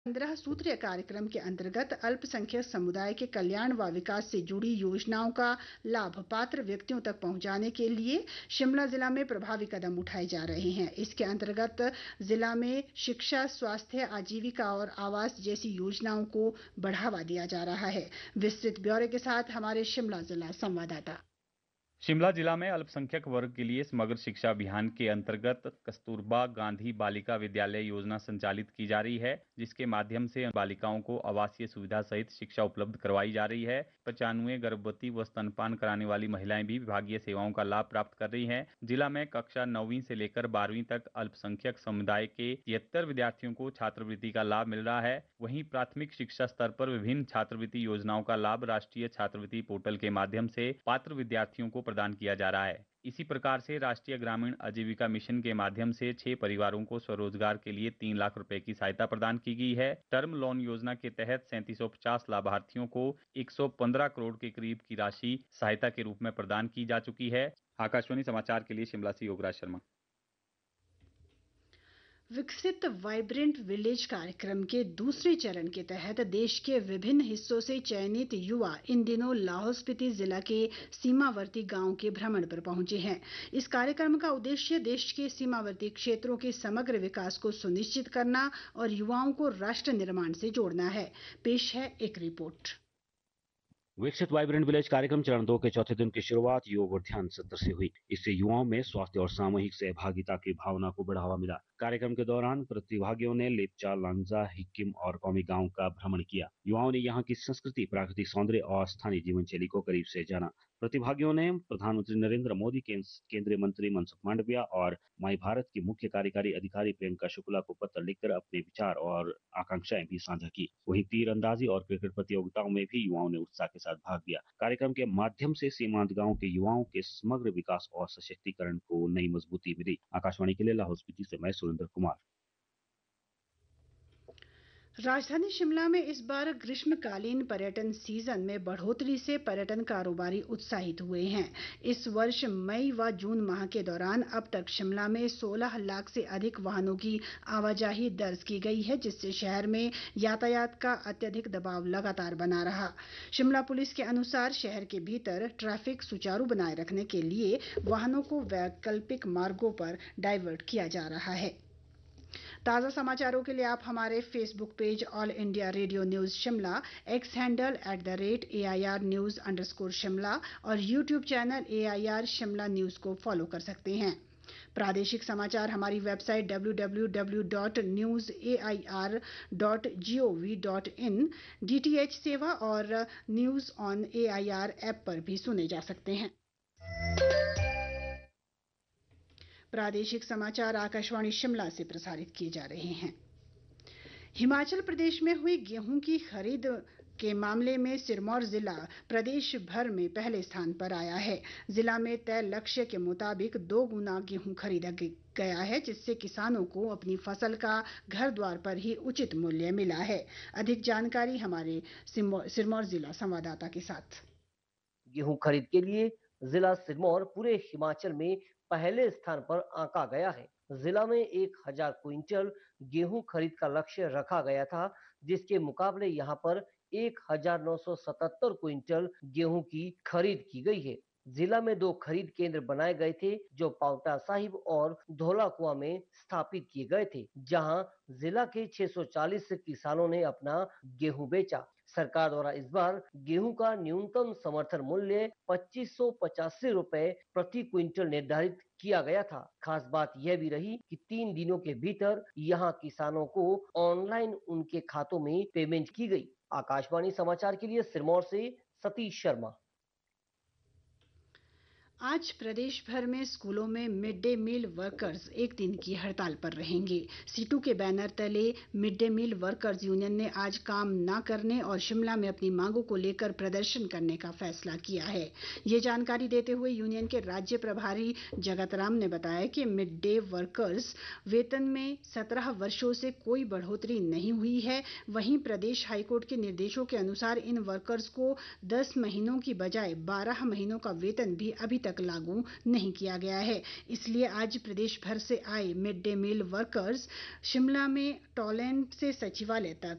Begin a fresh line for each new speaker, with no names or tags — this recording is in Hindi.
15 सूत्रीय कार्यक्रम के अंतर्गत अल्पसंख्यक समुदाय के कल्याण व विकास से जुड़ी योजनाओं का लाभ पात्र व्यक्तियों तक पहुंचाने के लिए शिमला जिला में प्रभावी कदम उठाए जा रहे हैं। इसके अंतर्गत जिला में शिक्षा, स्वास्थ्य, आजीविका और आवास जैसी योजनाओं को बढ़ावा दिया जा रहा है। विस्तृत ब्यौरे के साथ हमारे शिमला जिला संवाददाता।
शिमला जिला में अल्पसंख्यक वर्ग के लिए समग्र शिक्षा अभियान के अंतर्गत कस्तूरबा गांधी बालिका विद्यालय योजना संचालित की जा रही है, जिसके माध्यम से बालिकाओं को आवासीय सुविधा सहित शिक्षा उपलब्ध करवाई जा रही है। 95 गर्भवती व स्तनपान कराने वाली महिलाएं भी विभागीय सेवाओं का लाभ प्राप्त कर रही हैं। जिला में कक्षा 9वीं से लेकर 12वीं तक अल्पसंख्यक समुदाय के 73 विद्यार्थियों को छात्रवृत्ति का लाभ मिल रहा है। वहीं प्राथमिक शिक्षा स्तर पर विभिन्न छात्रवृत्ति योजनाओं का लाभ राष्ट्रीय छात्रवृत्ति पोर्टल के माध्यम से पात्र विद्यार्थियों को प्रदान किया जा रहा है। इसी प्रकार से राष्ट्रीय ग्रामीण आजीविका मिशन के माध्यम से 6 परिवारों को स्वरोजगार के लिए 3 लाख रुपए की सहायता प्रदान की गई है। टर्म लोन योजना के तहत 3750 लाभार्थियों को 115 करोड़ के करीब की राशि सहायता के रूप में प्रदान की जा चुकी है। आकाशवाणी समाचार के लिए शिमला से योगराज शर्मा।
विकसित वाइब्रेंट विलेज कार्यक्रम के दूसरे चरण के तहत देश के विभिन्न हिस्सों से चयनित युवा इन दिनों लाहौल स्पीति जिला के सीमावर्ती गांवों के भ्रमण पर पहुंचे हैं। इस कार्यक्रम का उद्देश्य देश के सीमावर्ती क्षेत्रों के समग्र विकास को सुनिश्चित करना और युवाओं को राष्ट्र निर्माण से जोड़ना है। पेश है एक रिपोर्ट।
विकसित वाइब्रेंट विलेज कार्यक्रम चरण 2 के चौथे दिन की शुरुआत योग और ध्यान सत्र से हुई। इससे युवाओं में स्वास्थ्य और सामूहिक सहभागिता की भावना को बढ़ावा मिला। कार्यक्रम के दौरान प्रतिभागियों ने लेपचा, लांजा, हिक्किम और कौमी गांव का भ्रमण किया। युवाओं ने यहाँ की संस्कृति, प्राकृतिक सौंदर्य और स्थानीय जीवन शैली को करीब से जाना। प्रतिभागियों ने प्रधानमंत्री नरेंद्र मोदी, केंद्रीय मंत्री मनसुख मांडविया और माई भारत की मुख्य कार्यकारी अधिकारी प्रियंका शुक्ला को पत्र लिखकर अपने विचार और आकांक्षाएं भी साझा की। वहीं तीरंदाजी और क्रिकेट प्रतियोगिताओं में भी युवाओं ने उत्साह के साथ भाग लिया। कार्यक्रम के माध्यम से सीमांत गांव के युवाओं के समग्र विकास और सशक्तिकरण को नई मजबूती मिली। आकाशवाणी के लिए लाहौल स्पीति से मैं सुरेंद्र कुमार।
राजधानी शिमला में इस बार ग्रीष्मकालीन पर्यटन सीजन में बढ़ोतरी से पर्यटन कारोबारी उत्साहित हुए हैं। इस वर्ष मई व जून माह के दौरान अब तक शिमला में 16 लाख से अधिक वाहनों की आवाजाही दर्ज की गई है, जिससे शहर में यातायात का अत्यधिक दबाव लगातार बना रहा। शिमला पुलिस के अनुसार शहर के भीतर ट्रैफिक सुचारू बनाए रखने के लिए वाहनों को वैकल्पिक मार्गों पर डाइवर्ट किया जा रहा है। ताज़ा समाचारों के लिए आप हमारे Facebook page all India radio news Shimla, x handle @AIR News_शिमला और YouTube channel AIR Shimla news को फॉलो कर सकते हैं। प्रादेशिक समाचार हमारी वेबसाइट www.newsair.gov.in, DTH सेवा और न्यूज़ ऑन AIR ऐप पर भी सुने जा सकते हैं। प्रादेशिक समाचार आकाशवाणी शिमला से प्रसारित किए जा रहे हैं। हिमाचल प्रदेश में हुई गेहूं की खरीद के मामले में सिरमौर जिला प्रदेश भर में पहले स्थान पर आया है। जिला में तय लक्ष्य के मुताबिक 2 गुना गेहूं खरीदा गया है, जिससे किसानों को अपनी फसल का घर द्वार पर ही उचित मूल्य मिला है। अधिक जानकारी हमारे सिरमौर जिला संवाददाता के साथ।
गेहूं खरीद के लिए जिला सिरमौर पूरे हिमाचल में पहले स्थान पर आंका गया है। जिला में 1000 क्विंटल गेहूं खरीद का लक्ष्य रखा गया था, जिसके मुकाबले यहां पर 1977 क्विंटल गेहूं की खरीद की गई है। जिला में 2 खरीद केंद्र बनाए गए थे, जो पावटा साहिब और धौलाकुआं में स्थापित किए गए थे, जहां जिला के 640 किसानों ने अपना गेहूं बेचा। सरकार द्वारा इस बार गेहूं का न्यूनतम समर्थन मूल्य 2585 रुपए प्रति क्विंटल निर्धारित किया गया था। खास बात यह भी रही कि 3 दिनों के भीतर यहां किसानों को ऑनलाइन उनके खातों में पेमेंट की गई। आकाशवाणी समाचार के लिए सिरमौर से सतीश शर्मा।
आज प्रदेश भर में स्कूलों में मिड डे मील वर्कर्स एक दिन की हड़ताल पर रहेंगे। सीटू के बैनर तले mid day meal workers union ने आज काम न करने और शिमला में अपनी मांगों को लेकर प्रदर्शन करने का फैसला किया है। ये जानकारी देते हुए यूनियन के राज्य प्रभारी जगत राम ने बताया कि मिड डे वर्कर्स वेतन में 17 वर्षों से कोई बढ़ोतरी नहीं हुई है। वहीं प्रदेश हाईकोर्ट के निर्देशों के अनुसार इन वर्कर्स को 10 महीनों की बजाय 12 महीनों का वेतन भी अभी तक लागू नहीं किया गया है। इसलिए आज प्रदेश भर से आए mid day meal workers Shimla में टॉलैंड से सचिवालय तक